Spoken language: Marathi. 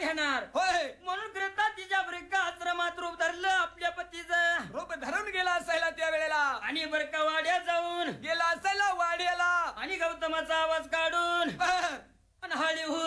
घेणार होय म्हणून ग्रंथा तिच्या वृक्का आश्रमात रूप धरलं आपल्या पतीचं रूप धरून गेला असायला त्या वेळेला आणि बरका वाड्यात जाऊन गेला असायला वाड्याला आणि गौतमाचा आवाज काढून बर आणि हळी